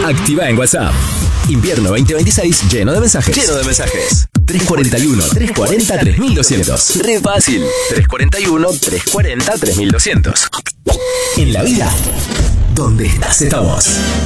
Activa en WhatsApp. Invierno 2026 lleno de mensajes. 341-340-3200. Re fácil. 341-340-3200. En la vida, donde estás, estamos.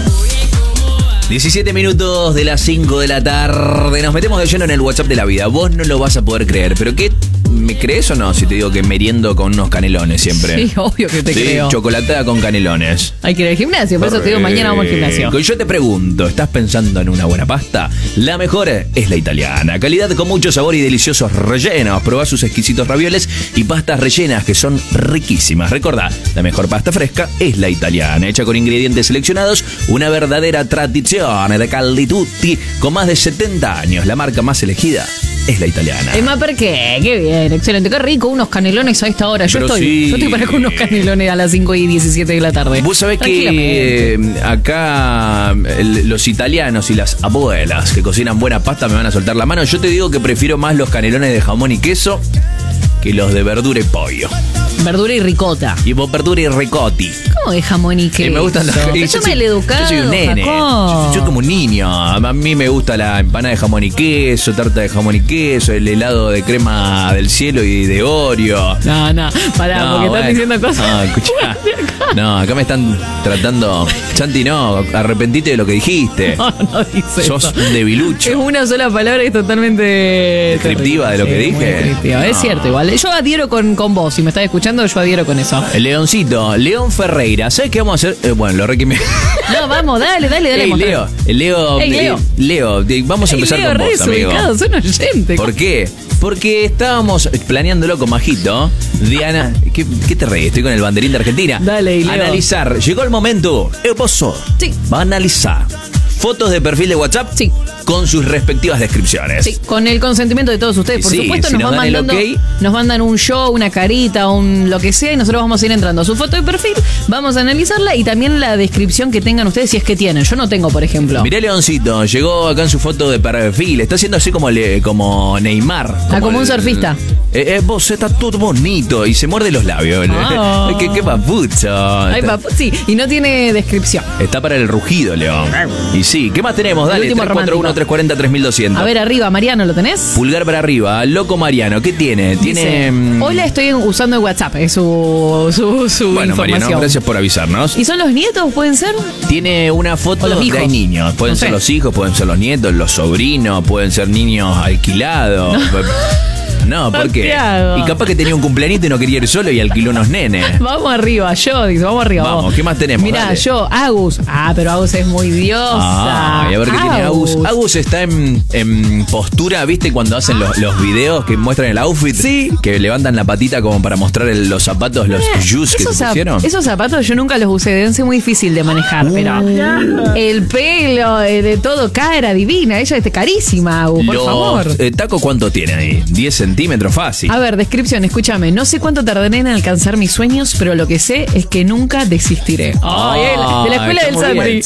17 minutos de las 5 de la tarde. Nos metemos de lleno en el WhatsApp de la vida. Vos no lo vas a poder creer, pero ¿qué? ¿Me crees o no si te digo que meriendo con unos canelones siempre? Sí, obvio que te creo. Chocolatada con canelones. Hay que ir al gimnasio, por eso te digo, mañana vamos al gimnasio. Yo te pregunto, ¿estás pensando en una buena pasta? La mejor es la italiana. Calidad con mucho sabor y deliciosos rellenos. Probá sus exquisitos ravioles y pastas rellenas que son riquísimas. Recordá, la mejor pasta fresca es la italiana, hecha con ingredientes seleccionados, una verdadera tradición de Caldi Tutti con más de 70 años. La marca más elegida es la italiana. ¿Por qué? Qué bien, excelente, qué rico, unos canelones a esta hora. Yo estoy para con unos canelones a las 5:17 de la tarde. Vos sabés que acá los italianos y las abuelas que cocinan buena pasta me van a soltar la mano. Yo te digo que prefiero más los canelones de jamón y queso que los de verdura y pollo. Verdura y ricota. Y verdura y ricotti. ¿Cómo de jamón y queso? Me gustan los... Yo me he educado. Yo soy un nene. Yo soy como un niño. A mí me gusta la empanada de jamón y queso, tarta de jamón y queso, el helado de crema del cielo y de Oreo. No, pará, porque están diciendo cosas. No, escuchá. No, acá me están tratando... Santi, no, arrepentite de lo que dijiste. No dice Sos eso. un debilucho. Es una sola palabra y es totalmente... descriptiva de lo que dije. No. Es cierto, igual. Yo adhiero con vos. Si me estás escuchando, yo adhiero con eso. El Leoncito, León Ferreira. ¿Sabes qué vamos a hacer? Bueno, lo requimé. No, vamos, dale. Hey, Leo, vamos a empezar con vos, amigo. Son oyentes. ¿Por qué? Porque estábamos planeándolo con Majito. Diana, ¿qué te reís? Estoy con el banderín de Argentina. Dale, Leo. Analizar. Llegó el momento. Pozo. Sí. Va a analizar fotos de perfil de WhatsApp. Sí. Con sus respectivas descripciones. Sí, con el consentimiento de todos ustedes, por supuesto, si nos mandan un show, una carita, lo que sea, y nosotros vamos a ir entrando a su foto de perfil, vamos a analizarla y también la descripción que tengan ustedes si es que tienen. Yo no tengo, por ejemplo. Mirá Leoncito, llegó acá en su foto de perfil, está haciendo así como Neymar. Como un surfista. Vos está todo bonito y se muerde los labios. Oh. Qué papucho. Ay, sí, y no tiene descripción. Está para el rugido, León. Y sí, ¿qué más tenemos? Dale, 341-340-3200. A ver, arriba, Mariano, ¿lo tenés? Pulgar para arriba, loco Mariano, ¿qué tiene? Dice, hola, estoy usando el WhatsApp, es su bueno, información. Mariano, gracias por avisarnos. ¿Y son los nietos, pueden ser? Tiene una foto donde hay niños. Pueden ser los hijos, pueden ser los nietos, los sobrinos, pueden ser niños alquilados. No, ¿por qué? Y capaz que tenía un cumpleañito y no quería ir solo y alquiló unos nenes. Vamos arriba, vamos arriba. Vamos, ¿qué más tenemos? Mirá, Agus. Pero Agus es muy diosa. Y a ver qué tiene Agus. Agus está en postura, ¿viste? Cuando hacen los videos que muestran el outfit. Sí. Que levantan la patita como para mostrar los zapatos, los shoes que se pusieron. Esos zapatos yo nunca los usé, deben ser muy difícil de manejar, pero el pelo, de todo, cara divina. Ella es carísima, Agus, por favor. ¿Taco cuánto tiene ahí? 10 centímetros fácil. A ver, descripción, escúchame. No sé cuánto tardaré en alcanzar mis sueños, pero lo que sé es que nunca desistiré. De la escuela del Santi.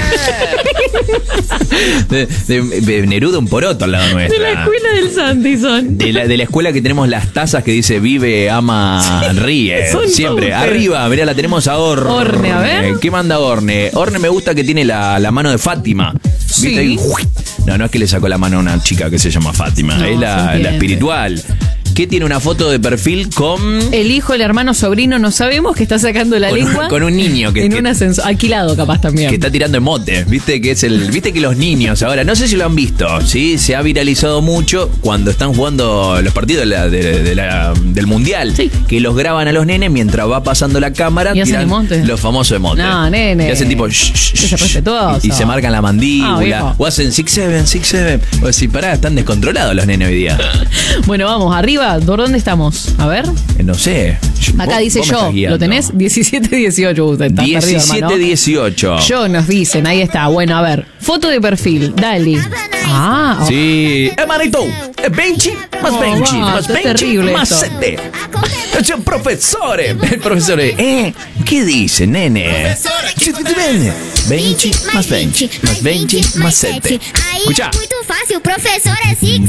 De Neruda un poroto al lado nuestra. De la escuela del Santi son. De la escuela que tenemos las tazas que dice vive, ama, ríe. Siempre. Arriba, mirá, la tenemos a Orne. Orne, a ver. ¿Qué manda Orne? Orne me gusta que tiene la mano de Fátima. Sí. ¿Viste? No es que le sacó la mano a una chica que se llama Fátima. No, es la espiritual. ¿Qué tiene una foto de perfil con...? El hijo, el hermano, sobrino, no sabemos, que está sacando la lengua. Con un niño que... En un ascensor, alquilado capaz también. Que está tirando emotes, ¿viste? Viste que los niños ahora, no sé si lo han visto, ¿sí? Se ha viralizado mucho cuando están jugando los partidos del Mundial. Sí. Que los graban a los nenes mientras va pasando la cámara. Y hacen emotes. Los famosos emotes. No, nene. Que hacen tipo... Y se marcan la mandíbula. O hacen 6-7. O decir, pará, están descontrolados los nenes hoy día. Bueno, vamos, arriba. ¿Por dónde estamos? A ver. No sé. Acá dice yo. ¿Lo tenés? 17-18. Usted está 17-18. Yo nos dicen. Ahí está. Bueno, a ver. Foto de perfil. Dale. Sí. Manito. 20 más 20 más 20 más 7. Es el profesor. El profesor. ¿Qué dice, nene? 20 más 20 más 20 más 7. Escucha. Muy fácil. Profesor es 6-7.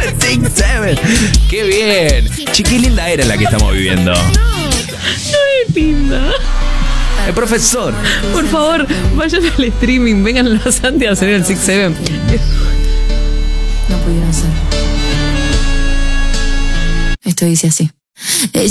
¡Qué bien! Che, qué linda era la que estamos viviendo. linda. El profesor. Por favor, vayan al streaming, vengan los Santi a hacer el 6-7. No pudieron ser. Esto dice así. Ella